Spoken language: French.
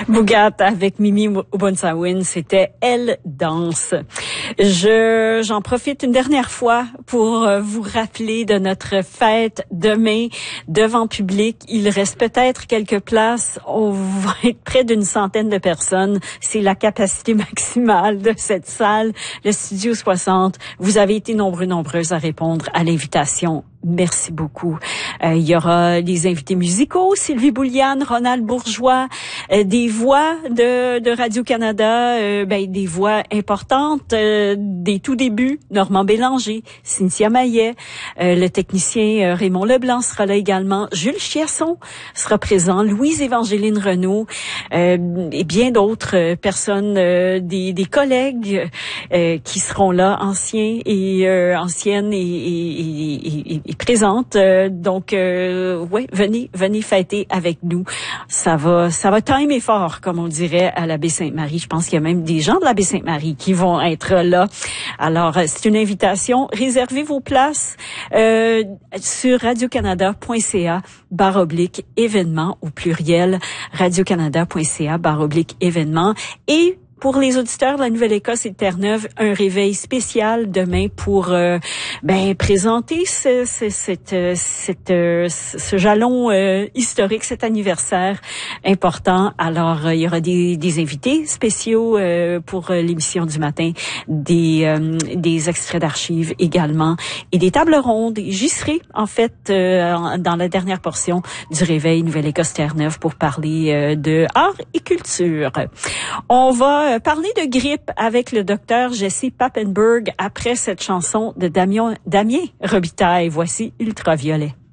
Bougat avec Mimi Obunsawin, c'était Elle danse. J'en profite une dernière fois pour vous rappeler de notre fête demain devant public. Il reste peut-être quelques places. On va être près d'une centaine de personnes. C'est la capacité maximale de cette salle, le Studio 60. Vous avez été nombreuses à répondre à l'invitation. Merci beaucoup. Il y aura les invités musicaux, Sylvie Bouliane, Ronald Bourgeois, des voix de Radio-Canada, des voix importantes des tout débuts, Normand Bélanger, Cynthia Maillet, le technicien Raymond Leblanc sera là également, Jules Chiasson sera présent, Louise-Évangeline Renaud, et bien d'autres personnes, des collègues qui seront là, anciennes et présente. Donc, venez fêter avec nous. Ça va timer fort, comme on dirait à la Baie-Sainte-Marie. Je pense qu'il y a même des gens de la Baie-Sainte-Marie qui vont être là. Alors, c'est une invitation. Réservez vos places sur radiocanada.ca/événements au pluriel, radiocanada.ca/événements. Et pour les auditeurs de la Nouvelle-Écosse et de Terre-Neuve, un réveil spécial demain pour présenter ce jalon historique, cet anniversaire important. Alors, il y aura des invités spéciaux pour l'émission du matin, des extraits d'archives également et des tables rondes. J'y serai, en fait, dans la dernière portion du réveil Nouvelle-Écosse Terre-Neuve pour parler de art et culture. On va parler de grippe avec le docteur Jesse Papenburg après cette chanson de Damien Robitaille. Voici Ultraviolet.